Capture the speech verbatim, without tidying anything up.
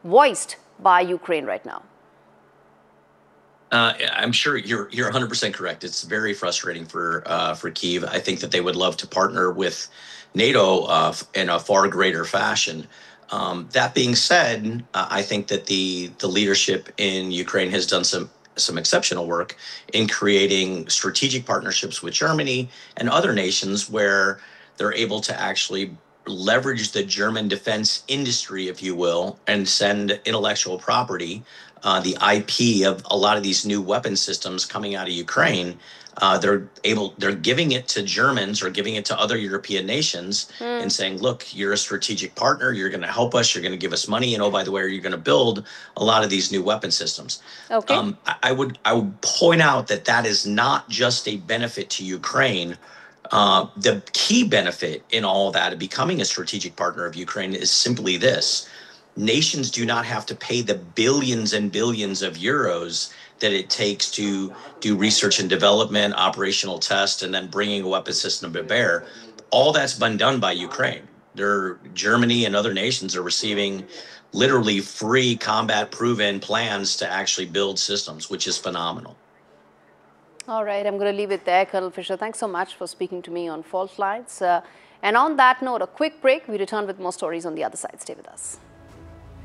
voiced by Ukraine right now? Uh, I'm sure you're you're one hundred percent correct. It's very frustrating for uh, for Kyiv. I think that they would love to partner with NATO uh, in a far greater fashion. Um, that being said, uh, I think that the the leadership in Ukraine has done some some exceptional work in creating strategic partnerships with Germany and other nations where they're able to actually leverage the German defense industry, if you will, and send intellectual property, uh, the I P of a lot of these new weapon systems coming out of Ukraine. Uh, they're able, they're giving it to Germans or giving it to other European nations and saying, look, you're a strategic partner. You're going to help us. You're going to give us money. And oh, by the way, you're going to build a lot of these new weapon systems. Okay. Um, I, I would I would point out that that is not just a benefit to Ukraine. Uh, the key benefit in all of that of becoming a strategic partner of Ukraine is simply this. Nations do not have to pay the billions and billions of euros that it takes to do research and development, operational test, and then bringing a weapon system to bear. All that's been done by Ukraine. They're, Germany and other nations are receiving literally free combat proven plans to actually build systems, which is phenomenal. All right, I'm going to leave it there. Colonel Fisher, thanks so much for speaking to me on Fault Lines. Uh, and on that note, a quick break. We return with more stories on the other side. Stay with us.